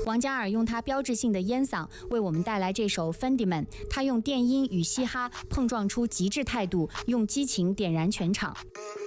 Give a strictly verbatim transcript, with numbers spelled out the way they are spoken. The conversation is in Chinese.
王嘉尔用他标志性的烟嗓为我们带来这首《Fundyman》，他用电音与嘻哈碰撞出极致态度，用激情点燃全场。